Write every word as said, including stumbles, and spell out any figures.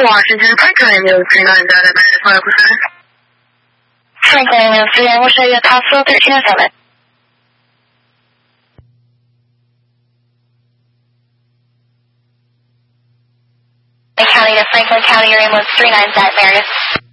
Washington, Franklin Ambulance three nine data nine five percent. Franklin Ambulance three nine, we'll show you at hospital thirteen oh seven. County to Franklin County, your ambulance three nine Saint Marius.